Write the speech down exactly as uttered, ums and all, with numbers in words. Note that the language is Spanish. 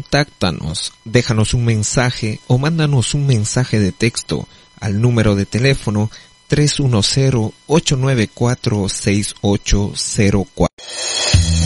contáctanos, déjanos un mensaje o mándanos un mensaje de texto al número de teléfono tres uno cero, ocho nueve cuatro, seis ocho cero cuatro.